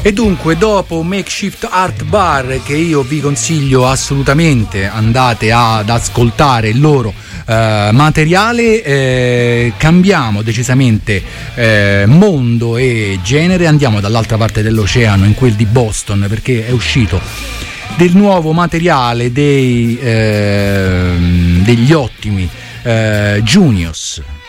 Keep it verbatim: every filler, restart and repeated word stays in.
E dunque, dopo Makeshift Art Bar, che io vi consiglio assolutamente, andate ad ascoltare il loro eh, materiale, eh, cambiamo decisamente eh, mondo e genere, andiamo dall'altra parte dell'oceano, in quel di Boston, perché è uscito del nuovo materiale dei, eh, degli ottimi eh, Juniors.